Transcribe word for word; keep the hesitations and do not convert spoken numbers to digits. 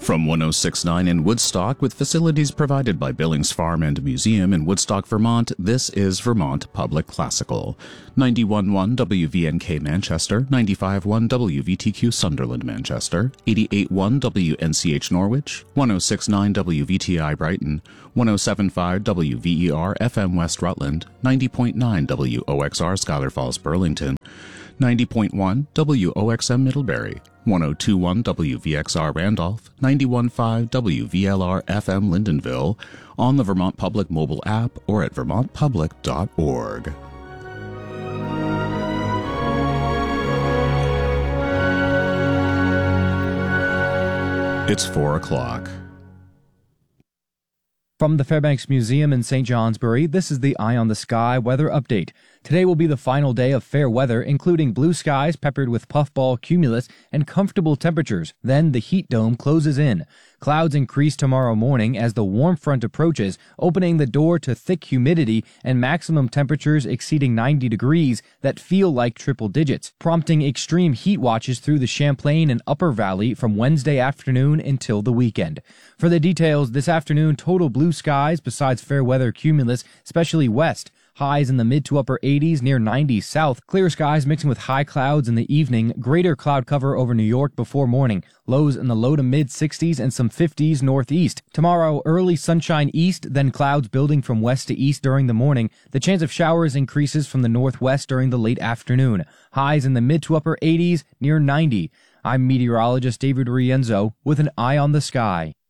From one oh six point nine in Woodstock, with facilities provided by Billings Farm and Museum in Woodstock, Vermont, this is Vermont Public Classical. ninety-one point one W V N K Manchester, ninety-five point one W V T Q Sunderland Manchester, eighty-eight point one W N C H Norwich, one oh six point nine W V T I Brighton, one oh seven point five W V E R F M West Rutland, ninety point nine W O X R Schuyler Falls Burlington, ninety point one W O X M Middlebury, one oh two point one W V X R Randolph, ninety-one point five W V L R F M Lyndonville, on the Vermont Public mobile app or at vermont public dot org. It's four o'clock. From the Fairbanks Museum in Saint Johnsbury, this is the Eye on the Sky weather update. Today will be the final day of fair weather, including blue skies peppered with puffball cumulus and comfortable temperatures. Then the heat dome closes in. Clouds increase tomorrow morning as the warm front approaches, opening the door to thick humidity and maximum temperatures exceeding ninety degrees that feel like triple digits, prompting extreme heat watches through the Champlain and Upper Valley from Wednesday afternoon until the weekend. For the details, this afternoon, total blue skies besides fair weather cumulus, especially west. Highs in the mid to upper eighties, near ninety south. Clear skies mixing with high clouds in the evening. Greater cloud cover over New York before morning. Lows in the low to mid sixties and some fifties northeast. Tomorrow, early sunshine east, then clouds building from west to east during the morning. The chance of showers increases from the northwest during the late afternoon. Highs in the mid to upper eighties, near ninety. I'm meteorologist David Rienzo with an Eye on the Sky.